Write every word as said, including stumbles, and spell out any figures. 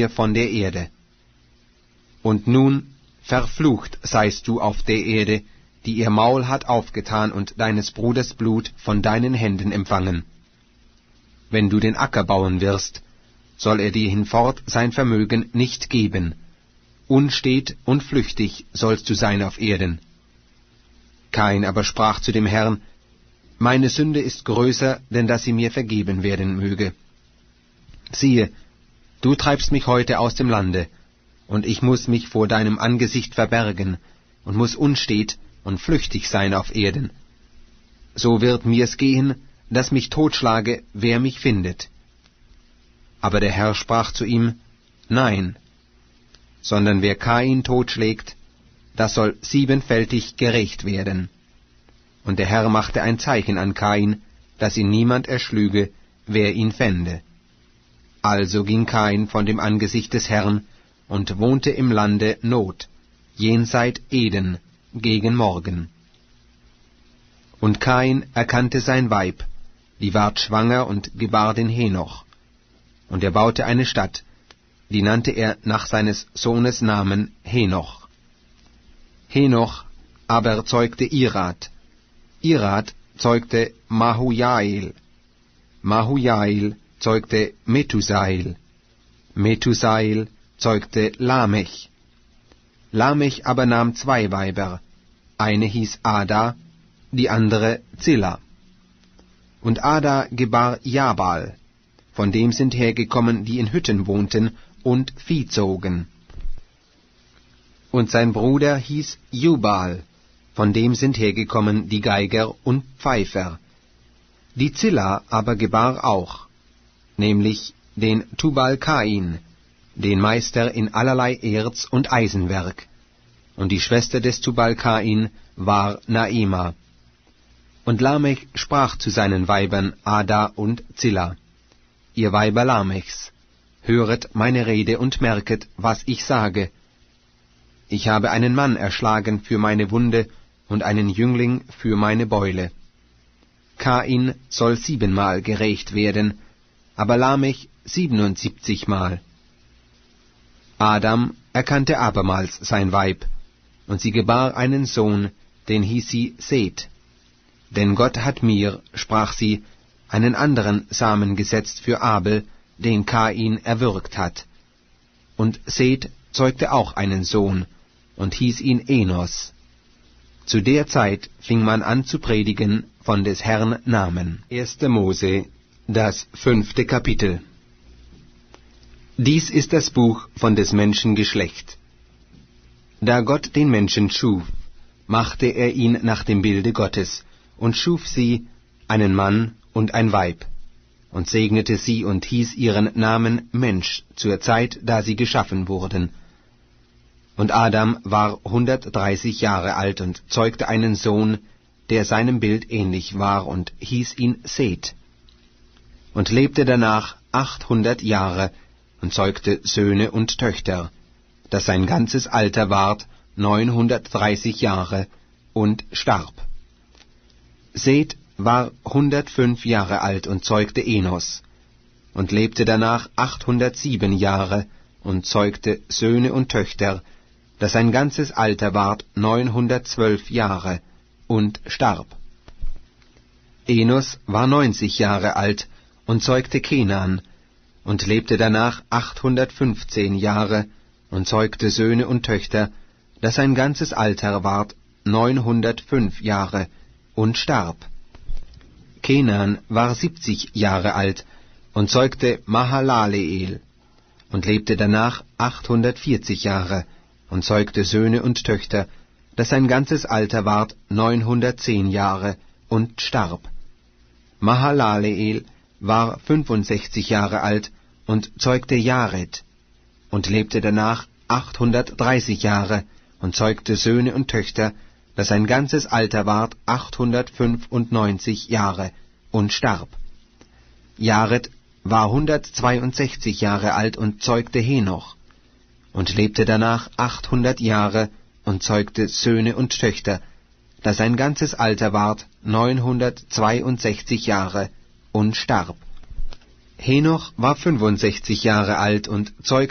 mir von der Erde. Und nun, verflucht seist du auf der Erde, die ihr Maul hat aufgetan und deines Bruders Blut von deinen Händen empfangen. Wenn du den Acker bauen wirst, soll er dir hinfort sein Vermögen nicht geben. Unstet und flüchtig sollst du sein auf Erden. Kain aber sprach zu dem Herrn: Meine Sünde ist größer, denn dass sie mir vergeben werden möge. Siehe, du treibst mich heute aus dem Lande, und ich muß mich vor deinem Angesicht verbergen, und muß unstet und flüchtig sein auf Erden. So wird mir's gehen, dass mich totschlage, wer mich findet. Aber der Herr sprach zu ihm: Nein, sondern wer Kain totschlägt, das soll siebenfältig gerächt werden. Und der Herr machte ein Zeichen an Kain, dass ihn niemand erschlüge, wer ihn fände. Also ging Kain von dem Angesicht des Herrn und wohnte im Lande Not, jenseit Eden, gegen Morgen. Und Kain erkannte sein Weib, die ward schwanger und gebar den Henoch. Und er baute eine Stadt, die nannte er nach seines Sohnes Namen Henoch. Henoch aber zeugte Irad, Irad zeugte Mahujael, Mahujael zeugte Methusael, Methusael zeugte Lamech. Lamech aber nahm zwei Weiber, eine hieß Ada, die andere Zilla. Und Ada gebar Jabal, von dem sind hergekommen, die in Hütten wohnten und Vieh zogen. Und sein Bruder hieß Jubal, von dem sind hergekommen die Geiger und Pfeifer. Die Zilla aber gebar auch, nämlich den Tubal-Kain, den Meister in allerlei Erz- und Eisenwerk. Und die Schwester des Tubal-Kain war Naema. Und Lamech sprach zu seinen Weibern Ada und Zilla: Ihr Weiber Lamechs, höret meine Rede und merket, was ich sage. Ich habe einen Mann erschlagen für meine Wunde und einen Jüngling für meine Beule. Kain soll siebenmal gerächt werden, aber Lamech siebenundsiebzigmal. Adam erkannte abermals sein Weib, und sie gebar einen Sohn, den hieß sie Seth. Denn Gott hat mir, sprach sie, einen anderen Samen gesetzt für Abel, den Kain erwürgt hat. Und Seth zeugte auch einen Sohn, und hieß ihn Enos. Zu der Zeit fing man an zu predigen von des Herrn Namen. erster Mose, das fünfte Kapitel. Dies ist das Buch von des Menschen Geschlecht. Da Gott den Menschen schuf, machte er ihn nach dem Bilde Gottes, und schuf sie, einen Mann und ein Weib, und segnete sie und hieß ihren Namen Mensch zur Zeit, da sie geschaffen wurden. Und Adam war hundertdreißig Jahre alt und zeugte einen Sohn, der seinem Bild ähnlich war, und hieß ihn Seth. Und lebte danach achthundert Jahre und zeugte Söhne und Töchter, dass sein ganzes Alter ward neunhundertdreißig Jahre, und starb. Seth war hundertfünf Jahre alt und zeugte Enos, und lebte danach achthundertsieben Jahre und zeugte Söhne und Töchter, dass sein ganzes Alter ward neunhundertzwölf Jahre, und starb. Enos war neunzig Jahre alt und zeugte Kenan, und lebte danach achthundertfünfzehn Jahre und zeugte Söhne und Töchter, dass sein ganzes Alter ward neunhundertfünf Jahre, und starb. Kenan war siebzig Jahre alt und zeugte Mahalaleel, und lebte danach achthundertvierzig Jahre und zeugte Söhne und Töchter, dass sein ganzes Alter ward neunhundertzehn Jahre, und starb. Mahalaleel war fünfundsechzig Jahre alt und zeugte Jared, und lebte danach achthundertdreißig Jahre und zeugte Söhne und Töchter, dass sein ganzes Alter ward achthundertfünfundneunzig Jahre, und starb. Jared war hundertzweiundsechzig Jahre alt und zeugte Henoch, und lebte danach achthundert Jahre und zeugte Söhne und Töchter, dass sein ganzes Alter ward neunhundertzweiundsechzig Jahre, und starb. Henoch war fünfundsechzig Jahre alt und zeugte